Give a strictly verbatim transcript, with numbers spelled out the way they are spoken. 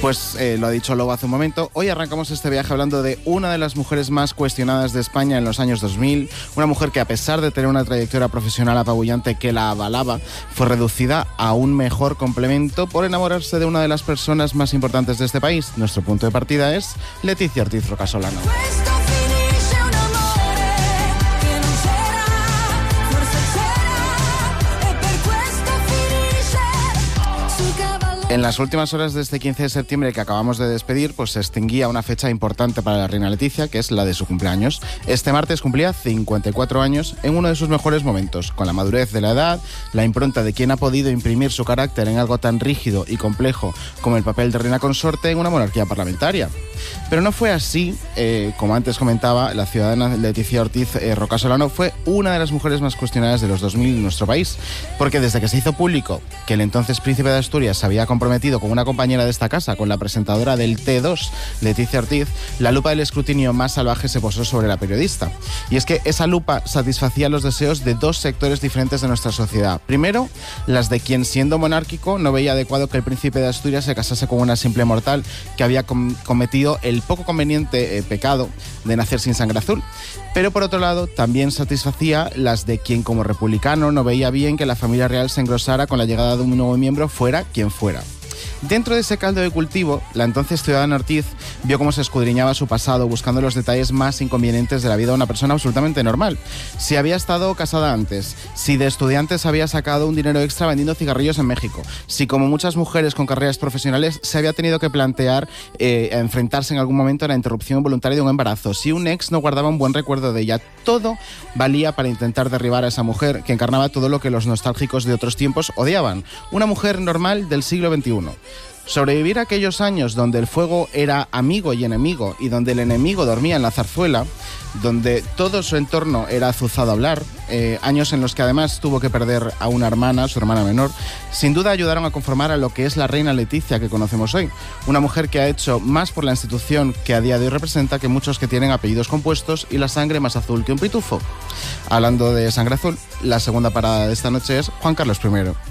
Pues eh, lo ha dicho Lobo hace un momento. Hoy arrancamos este viaje hablando de una de las mujeres más cuestionadas de España en los años dos mil. Una mujer que, a pesar de tener una trayectoria profesional apabullante que la avalaba, fue reducida a un mejor complemento por enamorarse de una de las personas más importantes de este país. Nuestro punto de partida es Letizia Ortiz Rocasolano. En las últimas horas de este quince de septiembre que acabamos de despedir, pues se extinguía una fecha importante para la reina Letizia, que es la de su cumpleaños. Este martes cumplía cincuenta y cuatro años en uno de sus mejores momentos, con la madurez de la edad, la impronta de quien ha podido imprimir su carácter en algo tan rígido y complejo como el papel de reina consorte en una monarquía parlamentaria. Pero no fue así, eh, como antes comentaba, la ciudadana Letizia Ortiz eh, Rocasolano fue una de las mujeres más cuestionadas de los dos mil en nuestro país, porque desde que se hizo público que el entonces príncipe de Asturias se había comprometido con una compañera de esta casa, con la presentadora del T dos, Letizia Ortiz, la lupa del escrutinio más salvaje se posó sobre la periodista. Y es que esa lupa satisfacía los deseos de dos sectores diferentes de nuestra sociedad. Primero, las de quien, siendo monárquico, no veía adecuado que el príncipe de Asturias se casase con una simple mortal que había com- cometido el poco conveniente eh, pecado de nacer sin sangre azul. Pero por otro lado, también satisfacía las de quien, como republicano, no veía bien que la familia real se engrosara con la llegada de un nuevo miembro, fuera quien fuera. Dentro de ese caldo de cultivo, la entonces ciudadana Ortiz vio cómo se escudriñaba su pasado, buscando los detalles más inconvenientes de la vida de una persona absolutamente normal. Si había estado casada antes, si de estudiantes había sacado un dinero extra vendiendo cigarrillos en México, si, como muchas mujeres con carreras profesionales, se había tenido que plantear eh, enfrentarse en algún momento a la interrupción voluntaria de un embarazo, si un ex no guardaba un buen recuerdo de ella. Todo valía para intentar derribar a esa mujer que encarnaba todo lo que los nostálgicos de otros tiempos odiaban. Una mujer normal del siglo veintiuno. Sobrevivir a aquellos años donde el fuego era amigo y enemigo y donde el enemigo dormía en la zarzuela, donde todo su entorno era azuzado a hablar, eh, años en los que además tuvo que perder a una hermana, su hermana menor, sin duda ayudaron a conformar a lo que es la reina Letizia que conocemos hoy. Una mujer que ha hecho más por la institución que a día de hoy representa que muchos que tienen apellidos compuestos y la sangre más azul que un pitufo. Hablando de sangre azul, la segunda parada de esta noche es Juan Carlos primero.